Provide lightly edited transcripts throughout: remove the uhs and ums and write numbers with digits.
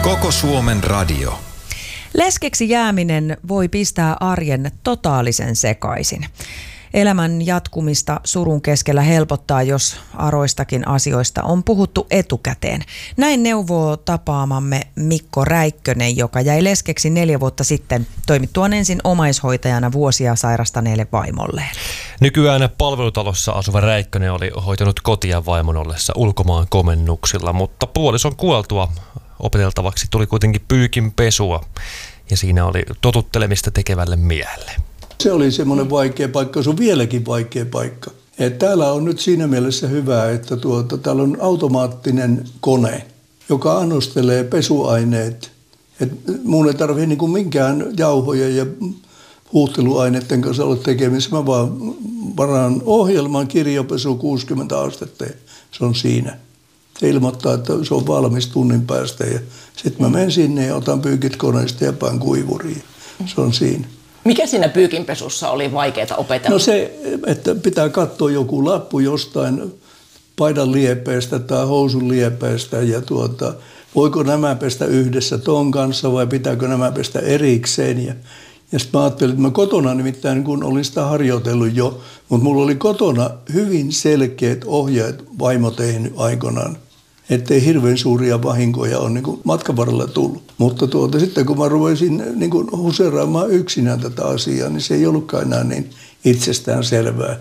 Koko Suomen radio. Leskeksi jääminen voi pistää arjen totaalisen sekaisin. Elämän jatkumista surun keskellä helpottaa, jos aroistakin asioista on puhuttu etukäteen. Näin neuvoo tapaamamme Mikko Räikkönen, joka jäi leskeksi 4 vuotta sitten toimittuaan ensin omaishoitajana vuosia sairastaneelle vaimolleen. Nykyään palvelutalossa asuva Räikkönen oli hoitanut kotia vaimon ollessa ulkomaan komennuksilla, mutta puolison kuoltua opeteltavaksi tuli kuitenkin pyykinpesua ja siinä oli totuttelemista tekevälle miehelle. Se oli semmoinen vaikea paikka, se on vieläkin vaikea paikka. Et täällä on nyt siinä mielessä hyvä, että täällä on automaattinen kone, joka annostelee pesuaineet. Mun ei tarvitse niinku minkään jauhoja ja huuhteluaineiden kanssa olla tekemisissä. Mä vaan varaan ohjelman kirjapesu 60 astetta ja se on siinä. Se ilmoittaa, että se on valmis tunnin päästä ja sitten mä menen sinne ja otan pyykit koneesta ja pään kuivuriin. Se on siinä. Mikä siinä pyykinpesussa oli vaikeaa opetella? No se, että pitää katsoa joku lappu jostain paidan liepeestä tai housun liepeestä ja voiko nämä pestä yhdessä ton kanssa vai pitääkö nämä pestä erikseen. Ja sitten mä ajattelin, että mä kotona nimittäin kun olin sitä harjoitellut jo, mutta mulla oli kotona hyvin selkeät ohjeet vaimo tehnyt aikanaan, ettei hirveän suuria vahinkoja ole niin matkan varrella tullut. Mutta sitten kun mä ruvesin niin huseeraamaan yksinään tätä asiaa, niin se ei ollutkaan enää niin itsestään selvää.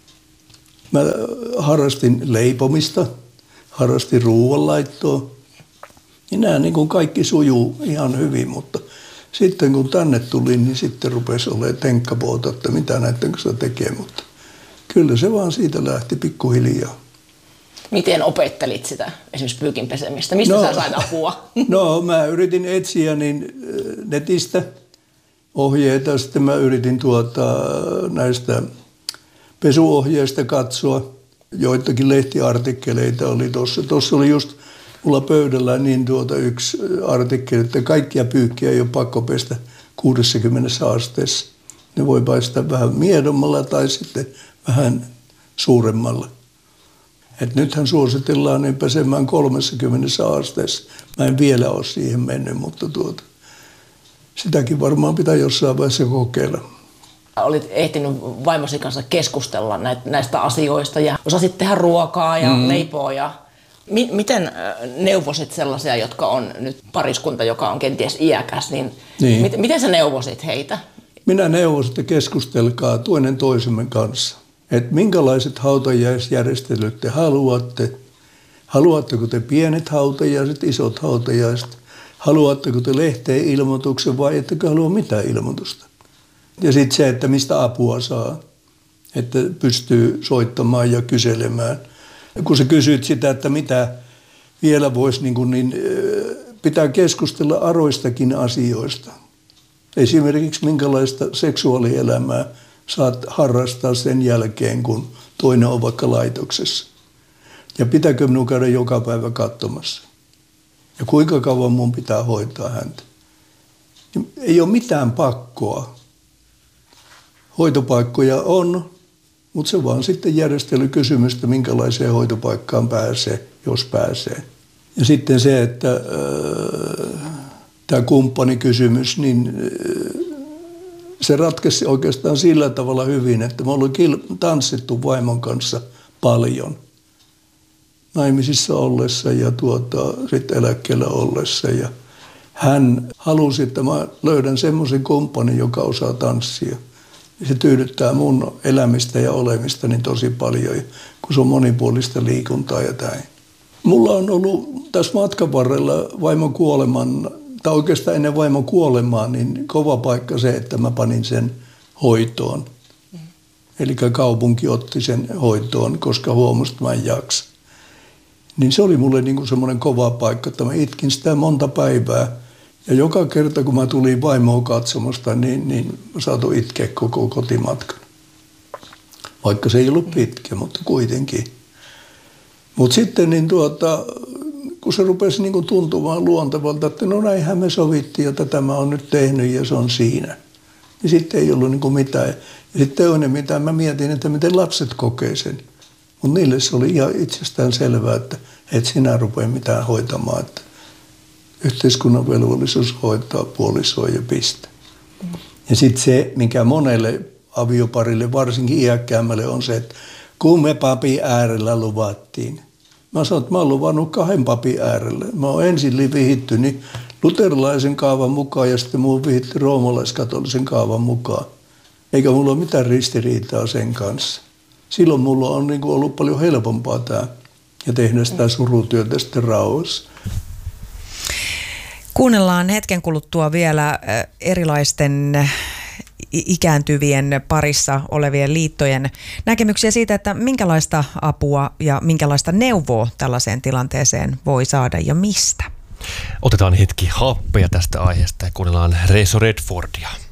Mä harrastin leipomista, harrastin ruoanlaittoa. Ja nämä niin kuin kaikki sujuu ihan hyvin, mutta sitten kun tänne tulin, niin sitten rupesi olemaan tenkkapuota, että mitä näiden kanssa tekee. Mutta kyllä se vaan siitä lähti pikkuhiljaa. Miten opettelit sitä esimerkiksi pyykin pesemistä? Mistä sä sait apua? No mä yritin etsiä netistä ohjeita. Sitten mä yritin näistä pesuohjeista katsoa. Joitakin lehtiartikkeleita oli tuossa. Tuossa oli just mulla pöydällä yksi artikkeli, että kaikkia pyykkiä ei ole pakko pestä 60 asteessa. Ne voi paistaa vähän miedommalla tai sitten vähän suuremmalla. Et nythän suositellaan niin pesemään 30 asteessa. Mä en vielä ole siihen mennyt, mutta sitäkin varmaan pitää jossain vaiheessa kokeilla. Olit ehtinyt vaimosi kanssa keskustella näistä asioista ja osasit tehdä ruokaa ja leipoa. Ja miten neuvosit sellaisia, jotka on nyt pariskunta, joka on kenties iäkäs, niin. Miten sä neuvosit heitä? Minä neuvosin, että keskustelkaa toinen toisemme kanssa. Että minkälaiset hautajaisjärjestelyt te haluatte. Haluatteko te pienet hautajaiset, isot hautajaiset? Haluatteko te lehteen ilmoituksen vai ettekö halua mitään ilmoitusta? Ja sitten se, että mistä apua saa. Että pystyy soittamaan ja kyselemään. Ja kun sä kysyt sitä, että mitä vielä voisi, pitää keskustella aroistakin asioista. Esimerkiksi minkälaista seksuaalielämää saat harrastaa sen jälkeen, kun toinen on vaikka laitoksessa. Ja pitääkö minun käydä joka päivä katsomassa? Ja kuinka kauan mun pitää hoitaa häntä? Ei ole mitään pakkoa. Hoitopaikkoja on, mutta se vaan sitten järjestelykysymystä, minkälaiseen hoitopaikkaan pääsee, jos pääsee. Ja sitten se, että tämä kumppanikysymys, niin se ratkesi oikeastaan sillä tavalla hyvin, että me ollaan tanssittu vaimon kanssa paljon naimisissa ollessa ja sitten eläkkeellä ollessa. Ja hän halusi, että mä löydän semmoisen kumppanin, joka osaa tanssia. Ja se tyydyttää mun elämistä ja olemista niin tosi paljon, kun se on monipuolista liikuntaa ja näin. Mulla on ollut tässä matkan varrella vaimon kuoleman, tai oikeastaan ennen vaimon kuolemaa, niin kova paikka se, että mä panin sen hoitoon. Eli kaupunki otti sen hoitoon, koska huomasi, että mä en jaksa. Niin se oli mulle niin kuin semmoinen kova paikka, että mä itkin sitä monta päivää. Ja joka kerta, kun mä tulin vaimoa katsomasta, niin mä saatoin itkeä koko kotimatkan. Vaikka se ei ollut pitkä, mutta kuitenkin. Mutta sitten kun se rupesi niin kuin tuntumaan luontevalta, että no näinhän me sovittiin ja tätä mä oon nyt tehnyt ja se on siinä. Ja sitten ei ollut niin kuin mitään. Ja sitten toinen, mitä mä mietin, että miten lapset kokee sen. Mutta niille se oli ihan itsestään selvää, että et sinä rupea mitään hoitamaan. Että Yhteiskunnan velvollisuus hoitaa puolisoa ja piste. Ja sitten se, mikä monelle avioparille, varsinkin iäkkäämmälle, on se, että kun me papin äärellä luvattiin. Mä sanoin, että mä oon luvannut 2 papin äärellä. Mä oon ensin vihitty niin luterilaisen kaavan mukaan ja sitten muun vihitty roomalaiskatolisen kaavan mukaan. Eikä mulla ole mitään ristiriitaa sen kanssa. Silloin mulla on niin kuin ollut paljon helpompaa tämä ja tehdä sitä surutyötä sitten rauhassa. Kuunnellaan hetken kuluttua vielä erilaisten ikääntyvien parissa olevien liittojen näkemyksiä siitä, että minkälaista apua ja minkälaista neuvoa tällaiseen tilanteeseen voi saada ja mistä. Otetaan hetki happea tästä aiheesta ja kuunnellaan Reso Redfordia.